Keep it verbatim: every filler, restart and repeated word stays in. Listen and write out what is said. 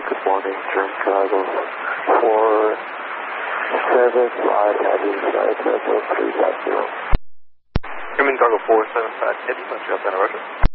Good morning, German Chicago. four seven five heavy, flight level three five zero. German Chicago four seven five heavy, Montreal Center, Roger.